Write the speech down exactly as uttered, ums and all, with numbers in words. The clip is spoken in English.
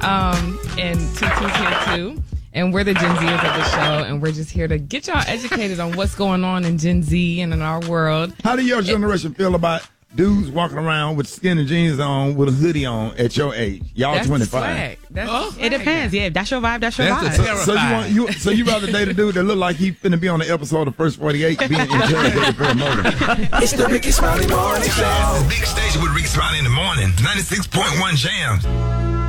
Um, and Tutu's here too. And we're the Gen Zers of the show, and we're just here to get y'all educated on what's going on in Gen Z and in our world. How do your generation feel about dudes walking around with skinny jeans on with a hoodie on at your age? Y'all that's twenty-five. That's oh, the It depends. Yeah, if that's your vibe, that's your That's vibe. the So you want you so you rather date a dude that look like he finna be on the episode of First forty-eight being interrogated for a murder? It's the Ricky Smiley Morning Show. Big station with Ricky Smiley in the morning. ninety-six point one Jams.